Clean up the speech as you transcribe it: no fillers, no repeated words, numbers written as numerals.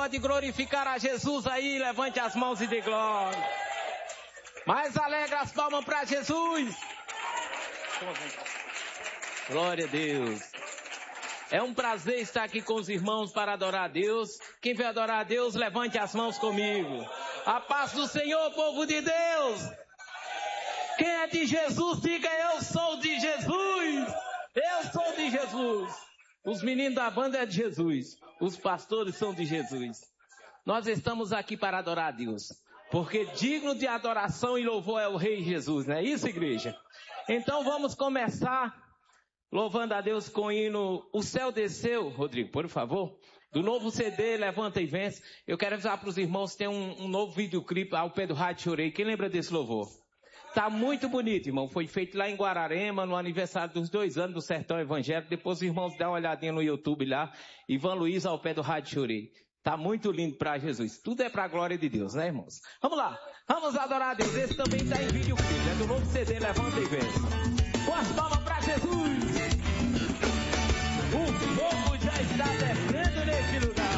pode glorificar a Jesus aí, levante as mãos e dê glória. Mais alegre as palmas para Jesus. Glória a Deus. É um prazer estar aqui com os irmãos para adorar a Deus. Quem vai adorar a Deus, levante as mãos comigo. A paz do Senhor, povo de Deus. Quem é de Jesus, diga: eu sou de Jesus. Eu sou de Jesus. Os meninos da banda é de Jesus. Os pastores são de Jesus. Nós estamos aqui para adorar a Deus. Porque digno de adoração e louvor é o Rei Jesus, não é isso, igreja? Então vamos começar louvando a Deus com o hino O Céu Desceu, Rodrigo, por favor. Do novo CD, Levanta e Vence. Eu quero avisar para os irmãos que tem um novo videoclipe ao pé do Rádio Chorei. Quem lembra desse louvor? Tá muito bonito, irmão. Foi feito lá em Guararema, no aniversário dos 2 anos do Sertão Evangélico. Depois os irmãos dão uma olhadinha no YouTube lá. Ivan Luiz ao pé do Rádio Chorei. Tá muito lindo para Jesus. Tudo é para a glória de Deus, né, irmãos? Vamos lá. Vamos adorar a Deus. Esse também está em videoclipe. É do novo CD, Levanta e Vence. Com as palmas para Jesus. O fogo já está descendo.